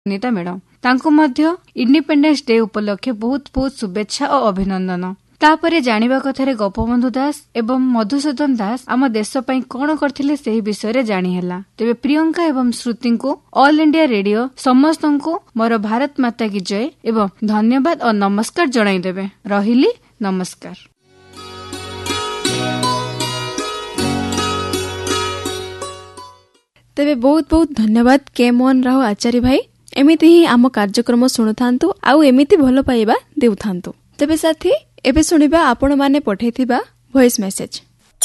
Nita madam तांको मध्य independence day उपलक्षे बहुत बहुत शुभेच्छा और अभिनंदन। तापरे जानिबा कथारे गोपबंधु दास एवं मधुसूदन दास आम देश पई कोन करथिले सेही विषय रे जानि हैला। तेबे प्रियंका एवं श्रुति को ऑल इंडिया रेडियो समस्त को मोर भारत माता की जय एवं धन्यवाद और नमस्कार जणाई देबे। रहिली नमस्कार। तेबे बहुत बहुत धन्यवाद के मोहन राव आचार्य भाई। एमिति ही आम कार्यक्रम शुणुथांतु आउ एमिति भल पाइबा देउथांतु। तेबे साथी एबे सुनिबा आपण माने पठेथिबा वॉइस मेसेज।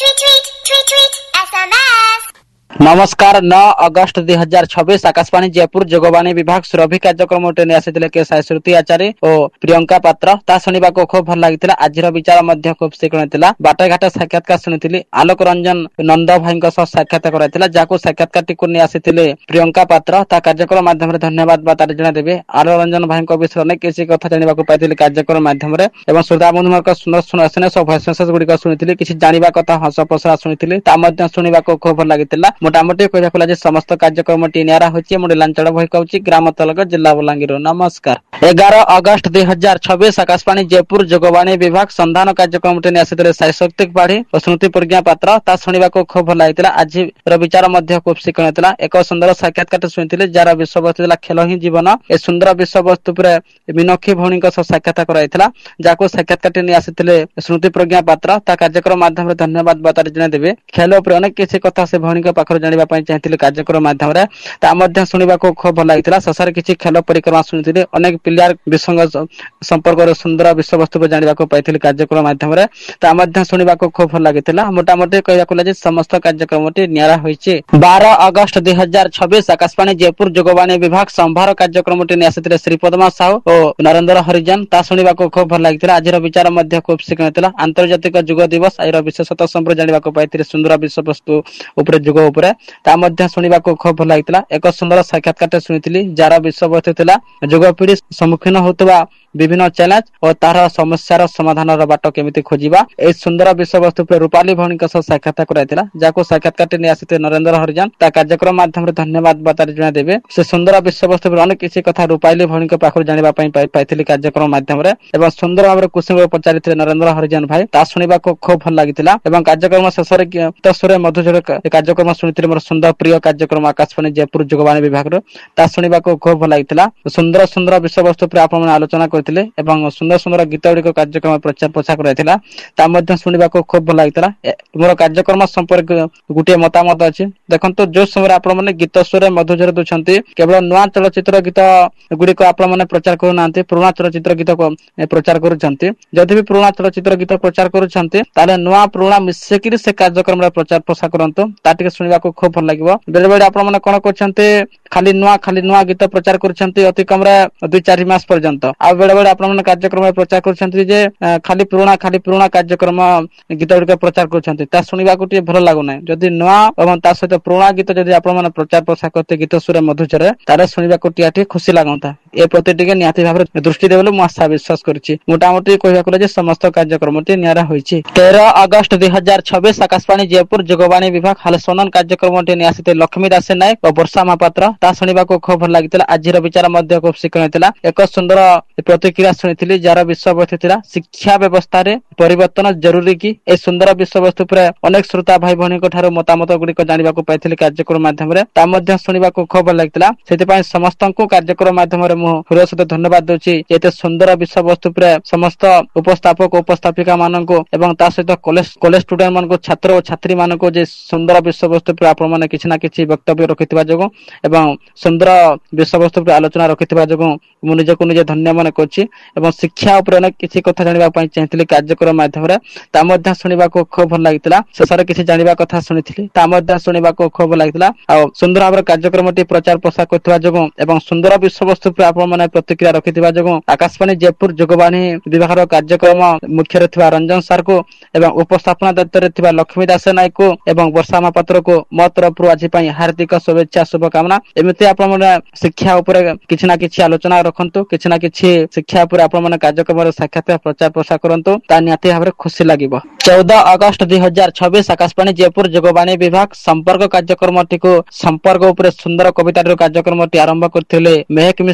नमस्कार 9 अगस्त 2026 आकाशवाणी जयपुर जोगवाणी विभाग सुरभि कार्यक्रम आसी के श्रुति आचार्य और प्रियंका पात्र ता शुणा को खूब भल लगी। आज विचार खूब शीघ्र बाटघाट साक्षात्कार शुणी आलोक रंजन नंद भाई साक्षात कराई जहाँ साक्षात्कार टी आसी प्रियंका पात्र ता कार्यक्रम माध्यम धन्यवाद बात जनादेवे। आलोक रंजन भाई विषय अनेक किसी कथा जाना पाई कार्यक्रम माध्यम श्रोता बंधु सुंदर भॉइस मेसेज गुड़िक शुणी किसी जाना कथा हस पसरा शुणी शुणा को खूब भल लगी। मोटामोटी कह समस्त कार्यक्रम टी निरा होची मुंडलांचल भई कहूची ग्राम तलग जिला बलांगीर। नमस्कार। 11 अगस्त 2026 आकाशवाणी जयपुर जोगवाणी विभाग संधान कार्यक्रम टी आसी साई शक्ति पाढ़ी और स्मृति प्रज्ञा पात्र ता शुणा को खूब भल लगी। आज विचार खूब शीघ्र एक सुंदर साक्षात्कार शुणी जार विषय वस्तु खेल ही जीवन ए सुंदर विषय वस्तु मीनाक्षी भौणी साक्षात कराई जहाँ साक्षात्कार टी आसी स्मृति प्रज्ञा पात्र ता कार्यक्रम माध्यम धन्यवाद बात जनादेवे। खेल अनेक किसी कथा से भौणी पाखर जाना चाहिए कार्यक्रम माध्यम शुणा को खूब भल लगी। शेष किसी खेल परिक्रमा शुणी अनेक प्लेयर विषय संपर्क सुंदर विषय वस्तु जाना पाई कार्यक्रम माध्यम शुणा को खूब भल लगी। मोटामोटी कह समस्त कार्यक्रम निरा होइछि। 12 अगस्त 2026 आकाशवाणी जयपुर जोगवाणी विभाग संभार कार्यक्रम आसी श्रीपदमा साहू और नरेंद्र हरिजन ता शुणा को खूब भल लगी। आज विचार खूब शीघ्र आंतर्जातिक युग दिवस आईर विशेषता संपर्क जाना पाई सुंदर विषय वस्तु युग शुणा को खूब भल लगी। एक सुंदर साक्षात्कार शुणी जार विषय वस्तु युगपीढ़ी सम्मुखीन होता विभिन्न चैलेंज और तार समस्यार समाधान बाट केमिति खोजिबा ए सुंदर विषय वस्तु रूपाली भौणी साक्षात कराई जहाँ साक्षात्कार टी आसी नरेंद्र हरिजन ता कार्यक्रम माध्यम धन्यवाद बात जनादेवे। से सुंदर विषय वस्तु अनेक किसी कथा रूपाली भौणी पाखर जाना पाई कार्यक्रम माध्यम सुंदर भाव क्वेश्चन पचारि नरेंद्र हरिजन भाई ता शुणा को खूब भल लगी। कार्यक्रम शेष मधुर कार्यक्रम शुणी मोर सुंदर प्रिय कार्यक्रम आकाशवाणी जयपुर जोगवाणी विभाग ता शुणा को खूब भल लगी। सुंदर सुंदर विषय वस्तु आप आलोचना करते सुंदर सुंदर गीत गुड़िक कार्यक्रम प्रचार प्रसार कराई शुणा को खूब भल लगी। मोर कार्यक्रम संपर्क गोटे मतामत अच्छी देखो जो समय आप गीत स्वर मधुर दूसरी केवल नुआ चलचित्र गीत गुड़िक आप प्रचार करना पुराणा चलचित्र गीत प्रचार करुँच भी पुराणा चलचित्र गीत प्रचार करुँच नुआ पुराणा मिसेक से कार्यक्रम प्रचार प्रसार करते शुणा को खूब भल लगे। बेले बेले आप कौन कर खाली नुआ गीत प्रचार करुँच अति कम 2-4 मास पर्यंत आ बेले बेले आप कार्यक्रम प्रचार करुँच खाली पुराणा कार्यक्रम गीत गुड़िक प्रचार करुँच शुणा को भल लगुना। जदि नुआ और सहित पुराणा गीत जब आप प्रचार प्रसार करते गीत सुर मधुचर तारे शुणा को खुशी लगता ए प्रति निहाती भाव दृष्टि देवे मुझे आशा विश्वास करुच्ची। मोटामोटी कह समस्त कार्यक्रम निरा होइछि। 13 अगस्त 2026 आकाशवाणी जयपुर जोगवाणी विभाग हालसोनन कार्यक्रम आसी लक्ष्मी दास नायक और वर्षा महापात्र ता शुणा को खूब भल लगी। आज विचार खूब शीघ्र एक सुंदर प्रतिक्रिया शुणी जार विषय वस्तु शिक्षा व्यवस्था रे परिवर्तन जरूरी कि ए सुंदर विषय वस्तु अनेक श्रोता भाई भौणी मतामत गुड़िक जाना पाई कार्यक्रम माध्यम शुणा को खूब भल लगी। समस्त कार्यक्रम माध्यम हृदय सहित धन्यवाद दूसरी एत सुंदर विषय वस्तु समस्त उपस्थापक उपस्थापिका मान सहित कॉलेज स्टूडेंट मान छात्र और छात्री मान सुंदर विषय वस्तु आप किसी ना कि वक्तव्य रखि जो सुंदर विषय वस्तु आलोचना रखि जो मुझे निजे धन्य मन कर शिक्षा अनेक किसी कथा जाना चाहिए कार्यक्रम माध्यम शुणा को खूब भल लगी। शेष किसी जाना कथा शुणी शुणा को खूब भल लगी। सुंदर भाव कार्यक्रम प्रचार प्रसार कर सुंदर विषय वस्तु आप ଆପଣମାନେ ପ୍ରତିକ୍ରିୟା ରଖିଥିବା ଯୋଗୁଁ ଆକାଶବାଣୀ ଜୟପୁର ଯୋଗବାଣୀ ବିଭାଗର କାର୍ଯ୍ୟକ୍ରମ ମୁଖ୍ୟରେ ଥିବା ରଞ୍ଜନ ସାର୍କୁ ଏବଂ ଉପସ୍ଥାପନା ଦାୟିତ୍ୱରେ ଥିବା ଲକ୍ଷ୍ମୀ ଦାସ ନାୟକକୁ ଏବଂ ବର୍ଷା ମହାପାତ୍ରକୁ ମୋ ତରଫରୁ ଆଜି ପାଇଁ ହାର୍ଦ୍ଦିକ ଶୁଭେଚ୍ଛା ଶୁଭକାମନା। ଏମିତି ଆପଣମାନେ ଶିକ୍ଷା ଉପରେ କିଛି ନା କିଛି ଆଲୋଚନା ରଖନ୍ତୁ, କିଛି ନା କିଛି ଶିକ୍ଷା ଉପରେ ଆପଣମାନେ କାର୍ଯ୍ୟକ୍ରମରେ ସାକ୍ଷାତ ପ୍ରଚାର ପ୍ରସାର କରନ୍ତୁ, ତା ନିହାତି ଭାବରେ ଖୁସି ଲାଗିବ। 14 ଅଗଷ୍ଟ 2026 ଆକାଶବାଣୀ ଜୟପୁର ଯୋଗବାଣୀ ବିଭାଗ ସମ୍ପର୍କ କାର୍ଯ୍ୟକ୍ରମଟିକୁ ସମ୍ପର୍କ ଉପରେ ସୁନ୍ଦର କବିତାର କାର୍ଯ୍ୟକ୍ରମଟି ଆରମ୍ଭ କରିଥିଲେ ମେହେକ